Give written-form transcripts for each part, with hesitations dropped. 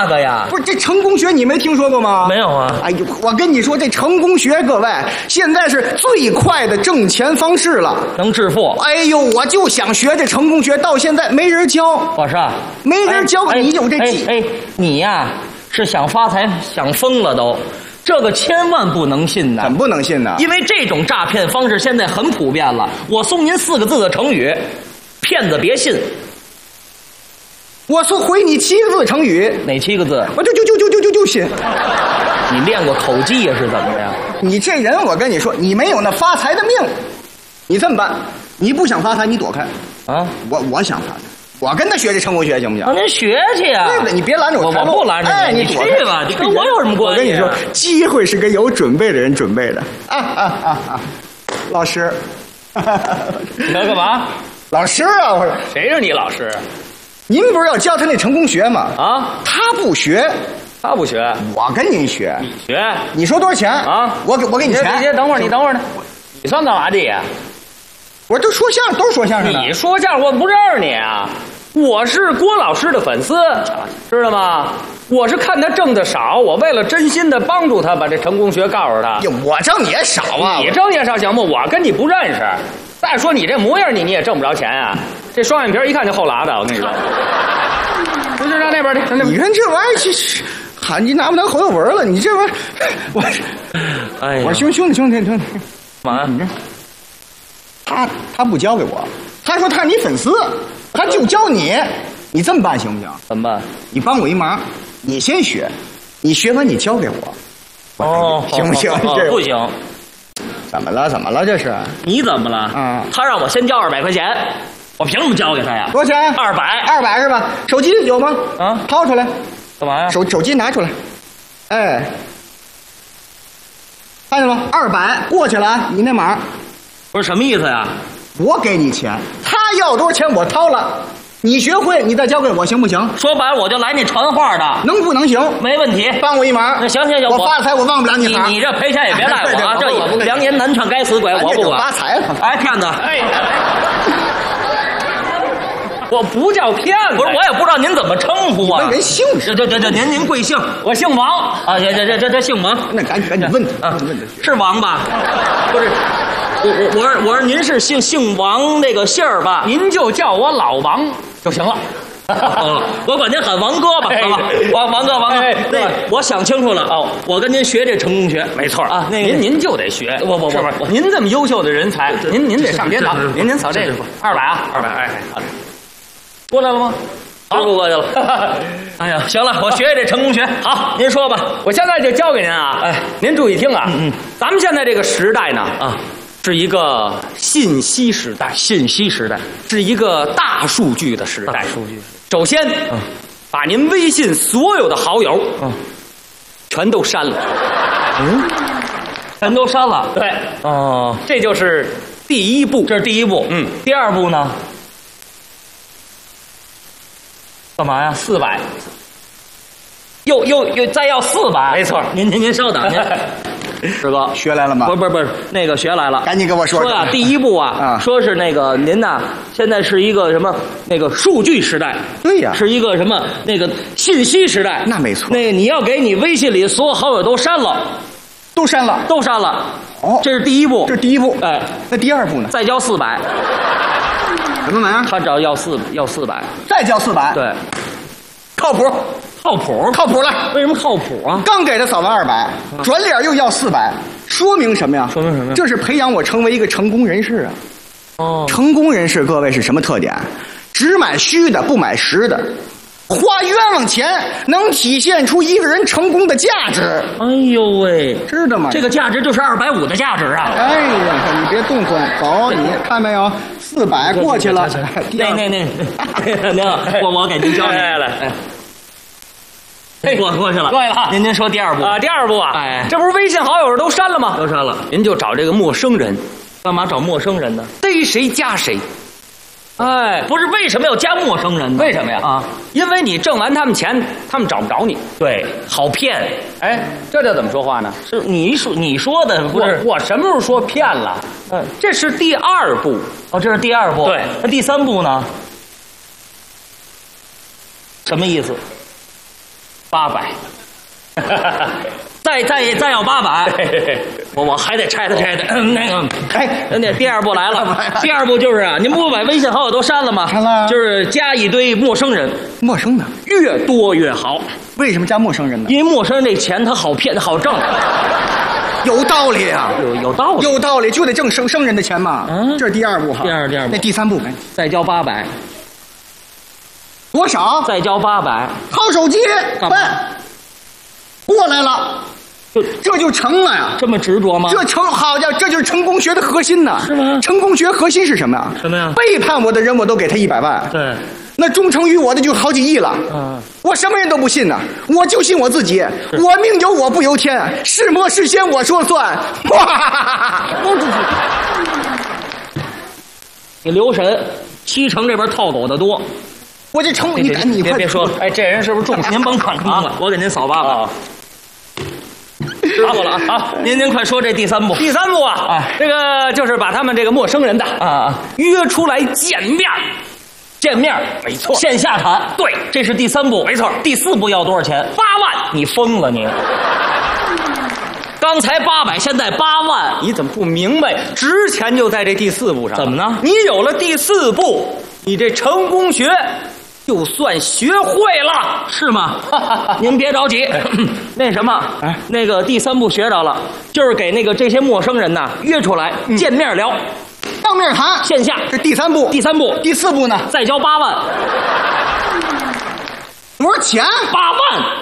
那个呀？ 不是这成功学你没听说过吗？ 没有啊。 哎呦，我跟你说，这成功学，各位现在是最快的挣钱方式了， 能致富。 哎呦，我就想学这成功学，到现在没人教。 我说， 没人教你有这技。 你呀是想发财想疯了都。这个千万不能信的， 怎么不能信呢？ 因为这种诈骗方式现在很普遍了。我送您4个字的成语：骗子别信。 我说回你7个字成语， 哪7个字？ 我就信。 你练过口技呀？是怎么的呀？ 你这人，我跟你说，你没有那发财的命。你这么办，你不想发财，你躲开。 啊， 我想发财。我跟他学这成功学行不行？ 那您学去呀！ 对不对？你别拦着我， 我不拦着你。 哎，你去吧，你跟我有什么关系？ 我跟你说，机会是给有准备的人准备的。老师， 你要干嘛？ 老师啊，我说谁是你老师？ 您不是要教他那成功学吗？ 啊， 他不学， 他不学， 我跟您学。 你学？ 你说多少钱啊？ 我给你钱。 别，等会儿，你等会儿呢。你算干嘛的呀？ 我都说相声，都是说相声的。 你说相声，我不认识你啊！我是郭老师的粉丝，知道吗？我是看他挣的少，我为了真心的帮助他，把这成功学告诉他。 我挣也少啊！ 你挣也少行吗？我跟你不认识。再说你这模样，你也挣不着钱啊！这双眼皮一看就后拉的，我跟你说。不是，上那边去， 你看这玩意儿，这喊你拿不拿后头纹了？你这玩意儿， 哎呀， 我兄弟， 干嘛呀？ 你这。他不交给我，他说他是你粉丝，他就教你。你这么办行不行？ 怎么办？ 你帮我一忙，你先学，你学完你交给我。 哦， 行不行？ 这不行。 怎么了？这是你怎么了？ 啊， 他让我先交200块钱，我凭什么交给他呀？ 多少钱？200是吧？手机有吗？ 啊， 掏出来。 干嘛呀？ 手机拿出来。哎，看见了吗？200过去了啊！你那码。 不是什么意思呀？ 我给你钱，他要多少钱我掏了，你学会你再交给我行不行？ 说白了我就来那传话的， 能不能行？ 没问题， 帮我一忙。 那行， 我发财我忘不了你行。 你这赔钱也别赖我啊！这良言难劝该死鬼，我不管。 发财了！ 哎，骗子！我不叫骗子，不是，我也不知道您怎么称呼啊？ 问人姓氏。 这，您贵姓？我姓王啊！这姓王。 那赶紧问他啊！问他是王吧？不是。我说您是姓王那个姓儿吧？您就叫我老王就行了。我管您喊王哥吧，好吧？王哥，那我想清楚了哦，我跟您学这成功学，没错啊。您就得学，是不是？您这么优秀的人才，您得上天堂。您扫这个200啊，200，哎，好的，过来了吗？师傅过去了。哎呀，行了，我学这成功学。好，您说吧，我现在就教给您啊。哎，您注意听啊。咱们现在这个时代呢，啊。是一个信息时代，是一个大数据的时代。首先，把您微信所有的好友，全都删了。全都删了。对，哦，这就是第一步。这是第一步。第2步呢？干嘛呀？400。又再要400。没错。您稍等，您。师哥学来了吗？ 不是，那个学来了， 赶紧跟我说。 说啊，第一步啊，说是那个您呐，现在是一个什么那个数据时代， 对呀， 是一个什么那个信息时代。 那没错。 那个你要给你微信里所有好友都删了。哦，这是第一步。哎， 那第2步呢？ 再交400。 什么玩意儿？ 他只要400， 再交400。 对， 靠谱了。 为什么靠谱啊？ 刚给他扫完200，转脸又要400，说明什么呀？这是培养我成为一个成功人士啊。哦，成功人士各位是什么特点？只买虚的，不买实的，花冤枉钱，能体现出一个人成功的价值。 哎呦喂， 知道吗？这个价值就是250的价值啊！ 哎呀，你别动손，走，你看没有？400过去了。 我给您交来。过去了。您说第2步啊？第2步啊，哎，这不是微信好友都删了吗？都删了。您就找这个陌生人，干嘛找陌生人呢？逮谁加谁。哎，不是，为什么要加陌生人呢？为什么呀？啊，因为你挣完他们钱，他们找不着你。对，好骗。哎，这叫怎么说话呢？是你说的，不是我什么时候说骗了？这是第2步。哦，这是第2步。对，那第3步呢？什么意思？ 800。再要800，我还得拆那个。那第二步来了，第二步就是啊，您不把微信好友都删了吗？ 删了， 就是加一堆陌生人， 陌生的越多越好。 为什么加陌生人呢？ 因为陌生人这钱他好骗，他好挣。 有道理啊， 有道理， 有道理，就得挣生人的钱嘛。这是第二步哈。第二步，那第三步再交800， 多少？ 再交800。 掏手机，干嘛？过来了，这就成了呀！ 这么执着吗？ 这成，好家伙，这就是成功学的核心呐！ 是吗？ 成功学核心是什么呀？ 什么呀？ 背叛我的人，我都给他100万。 对， 那忠诚于我的就好几亿了。我什么人都不信呐，我就信我自己。我命由我不由天，是魔是仙我说算。哇！ 你留神，7成这边套走的多。 我这成，你别说了，哎，这人是不是中？您甭看啊，我给您扫800。知道了啊！好，您快说这第3步。 第3步啊，这个就是把他们这个陌生人的约出来见面， 没错， 线下谈。 对，这是第3步， 没错。 第4步要多少钱？8万！你疯了你！刚才800，现在8万， 你怎么不明白？值钱就在这第4步上。 怎么呢？ 你有了第4步，你这成功学就算学会了， 是吗？您别着急，那什么，那个第3步学着了，就是给那个这些陌生人呐约出来见面聊， 当面谈， 线下。 这第3步， 第3步， 第4步呢？ 再交8万， 多少钱 ？8万。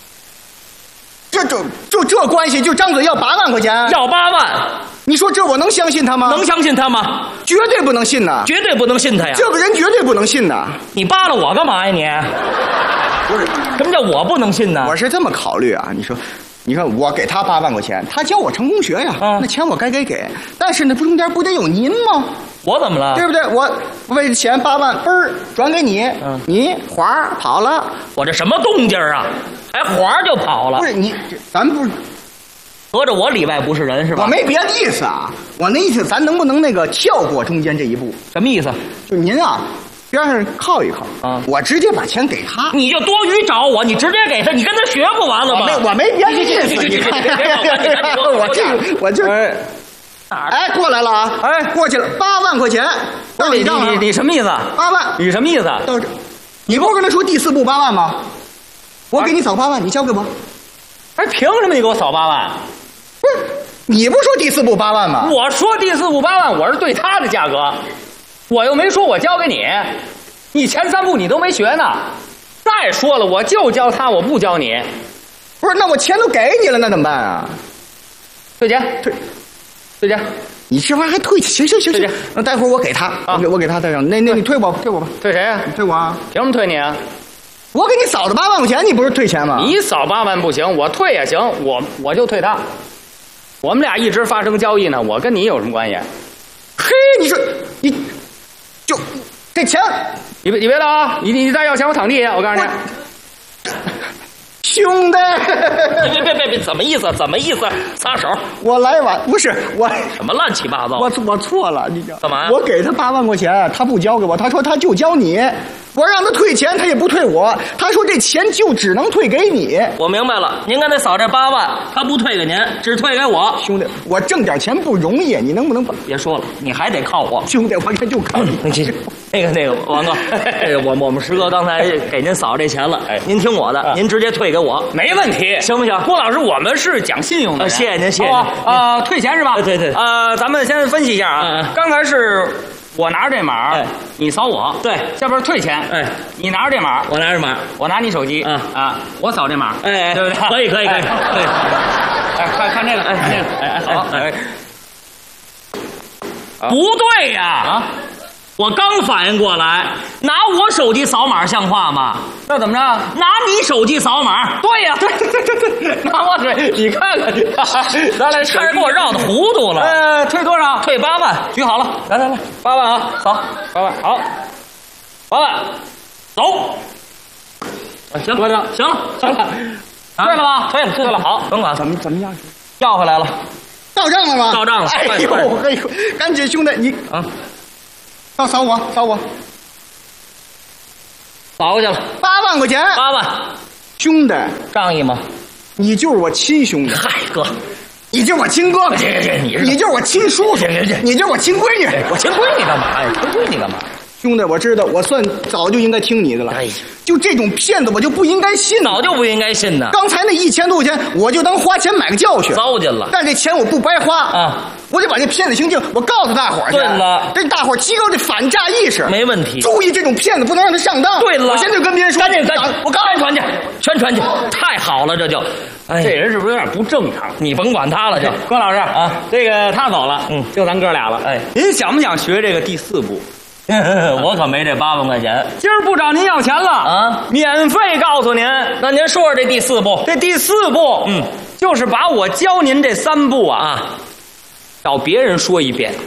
这关系，就张嘴要8万块钱， 要8万， 你说这我能相信他吗？ 能相信他吗？ 绝对不能信呐！ 绝对不能信他呀！ 这个人绝对不能信呐！ 你扒拉我干嘛呀你？ 不是， 什么叫我不能信呢？ 我是这么考虑啊，你说我给他8万块钱，他教我成功学呀，那钱我该给，但是呢，中间不得有您吗？ 我怎么了？ 对不对？我为钱8万，嘣儿转给你，你花跑了， 我这什么动静啊？还花就跑了？ 不是你，咱不是合着我里外不是人是吧？ 我没别的意思啊，我那意思，咱能不能那个跳过中间这一步？ 什么意思？ 就您啊，边上靠一靠啊，我直接把钱给他， 你就多余找我，你直接给他，你跟他学不完了吗？ 我没别的意思，我就哎，过来了啊！哎，过去了，8万块钱到你账上。 你什么意思 ？8万， 你什么意思？ 到这，你不是跟他说第4步8万吗？我给你扫8万，你交给我。 哎，凭什么你给我扫8万？ 不是，你不是说第4步8万吗？ 我说第4步8万，我是对他的价格，我又没说我交给你，你前3步你都没学呢。再说了，我就教他，我不教你。 不是，那我钱都给你了，那怎么办啊？ 退钱，退钱， 你这玩意儿还退钱？行，那待会儿我给他，我给他带上。那你退我吧。 退谁啊？ 你退我啊？ 凭什么退你啊？ 我给你扫了8万块钱，你不是退钱吗？ 你扫8万不行，我退也行，我就退他。我们俩一直发生交易呢，我跟你有什么关系？ 嘿，你说你就这钱， 你别的啊！你再要钱我躺地下，我告诉你。 兄弟， 别，怎么意思？撒手！ 我来晚，不是我什么乱七八糟？ 我错了，你干嘛呀？ 我给他8万块钱，他不交给我，他说他就交你。我让他退钱，他也不退我。他说这钱就只能退给你。 我明白了，您刚才扫这8万，他不退给您，只退给我。 兄弟，我挣点钱不容易，你能不能把？ 别说了，你还得靠我。 兄弟，我这就靠你。 那个，王哥，我们师哥刚才给您扫这钱了，您听我的，您直接退给我， 没问题， 行不行？ 郭老师，我们是讲信用的。 谢谢您，谢谢您。退钱是吧？ 对。 咱们先分析一下啊。刚才是我拿着这码，你扫我， 对， 下边退钱，你拿着这码， 我拿着码， 我拿你手机，我扫这码， 对不对？可以。 哎，看这个，好， 不对呀，我刚反应过来，拿我手机扫码像话吗？ 那怎么着？ 拿你手机扫码？ 对呀，对，拿我水，你看看，咱来， 差点给我绕的糊涂了。 退多少？ 退8万， 举好了，来，8万啊，扫8万，好，8万，走。 行了， 退了吧？ 退了，好，甭管怎么样？ 要回来了， 到账了吗？ 到账了。 哎呦，赶紧兄弟，你要扫我， 扫过去了 8万块钱。 8万， 兄弟， 仗义吗？ 你就是我亲兄弟。 嗨，哥， 你就是我亲哥哥。你就是我亲叔叔。你就是我亲闺女。 我亲闺女干嘛呀？亲闺女干嘛？ 兄弟，我知道，我算早就应该听你的了。 哎呀， 就这种骗子，我就不应该信。 早就不应该信呢。 刚才那1000多块钱，我就当花钱买个教训。 糟践了。 但这钱我不白花啊！ 我得把这骗子行径，我告诉大伙儿去。 对了， 这大伙儿提高这反诈意识。 没问题。 注意这种骗子，不能让他上当。 对了， 我现在就跟别人说， 赶紧，我刚宣传去，宣传去，太好了，这就。 哎，这人是不是有点不正常？ 你甭管他了，就关老师啊， 这个他走了，就咱哥俩了。 哎， 您想不想学这个第4步？ 我可没这8万块钱， 今儿不找您要钱了啊， 免费告诉您。 那您说说这第4步？ 这第4步，就是把我教您这3步啊，找别人说一遍。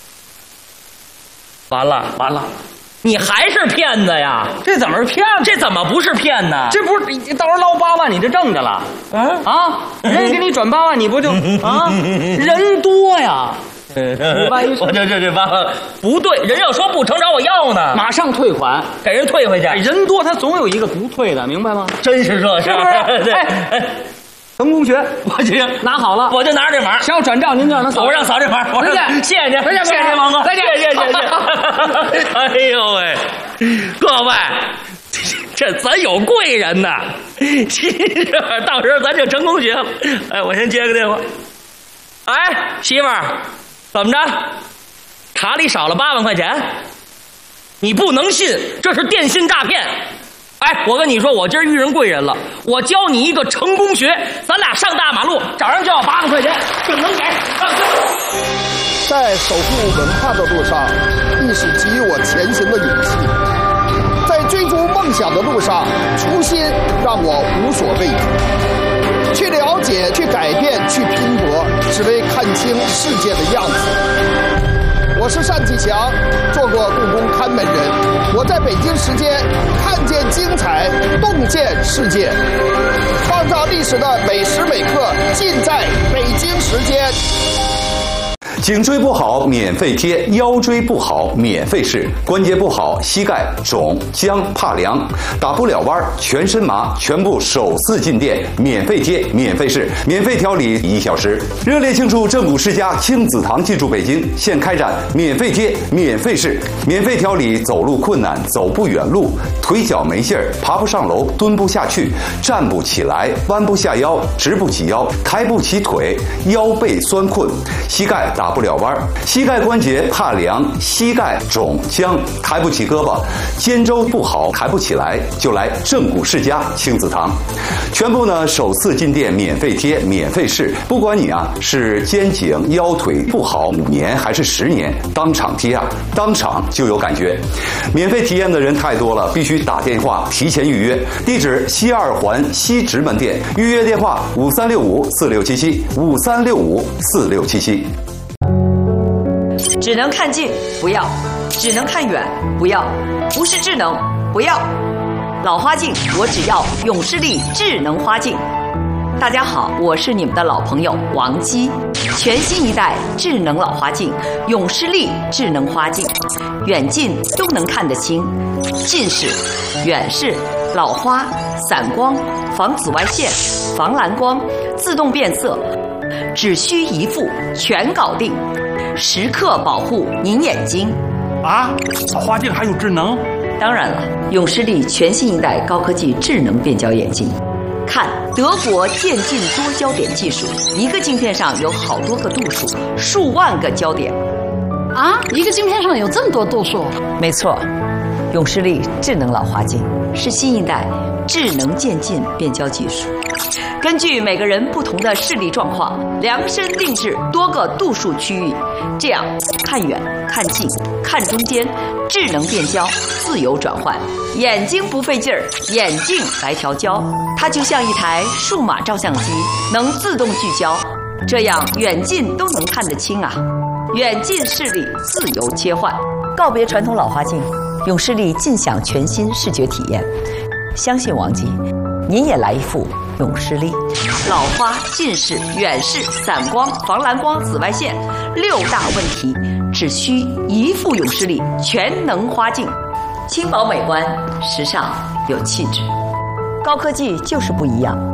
完了，你还是骗子呀？ 这怎么是骗子？ 这怎么不是骗呢？ 这不是到时候捞8万你就挣着了？人家给你转8万，你不就啊？人多呀。 万一我这8万不对，人要说不成找我要呢， 马上退款， 给人退回去。 人多他总有一个不退的，明白吗？ 真是这事， 是不是？ 对， 成功学， 我就拿好了，我就拿着这码， 想要转账您就让他扫， 我让扫这码。 再见， 谢谢您， 谢谢王哥， 再见， 谢。哎呦喂，各位，这咱有贵人呐，到时候咱就成功学了。哎，我先接个电话。哎，媳妇儿。怎么着？卡里少了8万块钱？你不能信，这是电信诈骗！哎，我跟你说，我今儿遇人贵人了，我教你一个成功学，咱俩上大马路，找人就要8万块钱，这能给？ 在守护文化的路上，历史给予我前行的勇气；在追逐梦想的路上，初心让我无所畏惧。去了解，去改变，去拼搏，只为看清世界的样子。我是单霁翔，做过故宫看门人。我在北京时间看见精彩，洞见世界，创造历史的每时每刻，尽在北京时间。 颈椎不好免费贴，腰椎不好免费试，关节不好膝盖肿僵怕凉打不了弯全身麻，全部首次进店免费贴免费试免费调理1小时。热烈庆祝正骨世家亲子堂进驻北京，现开展免费贴免费试免费调理走路困难走不远路腿脚没劲儿爬不上楼蹲不下去站不起来弯不下腰直不起腰抬不起腿腰背酸困膝盖打不了弯膝盖关节怕凉膝盖肿僵抬不起胳膊肩周不好抬不起来就来正骨世家亲子堂，全部呢首次进店免费贴免费试，不管你啊是肩颈腰腿不好5年还是10年，当场贴啊当场就有感觉。免费体验的人太多了，必须打电话提前预约。地址西2环西直门店，预约电话5365467753654677。 只能看近不要，只能看远不要，不是智能不要。老花镜我只要永视力智能花镜。大家好，我是你们的老朋友王姬。全新一代智能老花镜永视力智能花镜，远近都能看得清，近视、远视、老花、散光、防紫外线、防蓝光、自动变色，只需一副全搞定，时刻保护您眼睛。 啊，老花镜还有智能？ 当然了，永视力全新一代高科技智能变焦眼镜。看德国渐进多焦点技术，一个镜片上有好多个度数，数万个焦点。 啊，一个镜片上有这么多度数？ 没错，永视力智能老花镜是新一代智能渐进变焦技术，根据每个人不同的视力状况，量身定制多个度数区域，这样看远、看近、看中间，智能变焦，自由转换，眼睛不费劲儿，眼镜来调焦，它就像一台数码照相机，能自动聚焦，这样远近都能看得清啊！远近视力自由切换，告别传统老花镜，永视力尽享全新视觉体验。相信王姬，您也来一副永视力。老花、近视、远视、散光、防蓝光、紫外线6大问题，只需一副永视力全能花镜，轻薄美观，时尚有气质。 高科技就是不一样。